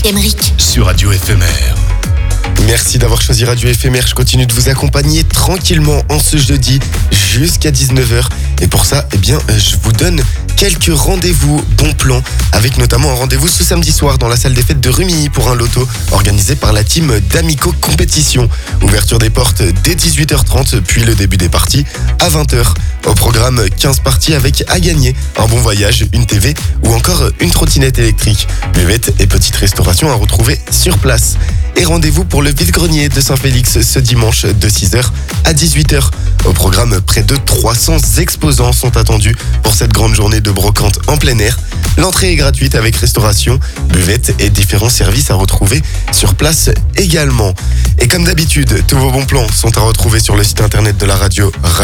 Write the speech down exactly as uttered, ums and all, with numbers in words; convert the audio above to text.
Emeric. Sur Radio Éphémère. Merci d'avoir choisi Radio Éphémère. Je continue de vous accompagner tranquillement en ce jeudi jusqu'à dix-neuf heures. Et pour ça, eh bien, je vous donne quelques rendez-vous bons plans, avec notamment un rendez-vous ce samedi soir dans la salle des fêtes de Rumilly pour un loto organisé par la team d'Amico Compétition. Ouverture des portes dès dix-huit heures trente, puis le début des parties à vingt heures. Au programme, quinze parties avec à gagner un bon voyage, une T V ou encore une trottinette électrique. Buvette et petite restauration à retrouver sur place. Et rendez-vous pour le vide-grenier de Saint-Félix ce dimanche de six heures à dix-huit heures. Au programme, près de trois cents exposants sont attendus pour cette grande journée de brocante en plein air. L'entrée est gratuite avec restauration, buvette et différents services à retrouver sur place également. Et comme d'habitude, tous vos bons plans sont à retrouver sur le site internet de la radio.